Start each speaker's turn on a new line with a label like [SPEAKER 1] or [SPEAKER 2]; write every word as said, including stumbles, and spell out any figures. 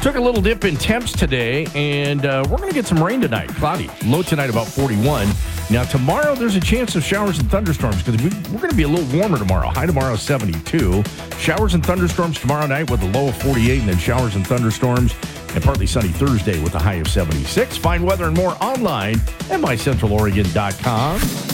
[SPEAKER 1] Took a little dip in temps today, and uh, we're going to get some rain tonight. Cloudy. Low tonight about forty-one. Now, tomorrow, there's a chance of showers and thunderstorms because we, we're going to be a little warmer tomorrow. High tomorrow, seventy-two. Showers and thunderstorms tomorrow night with a low of forty-eight, and then showers and thunderstorms and partly sunny Thursday with a high of seventy-six. Find weather and more online at my central oregon dot com.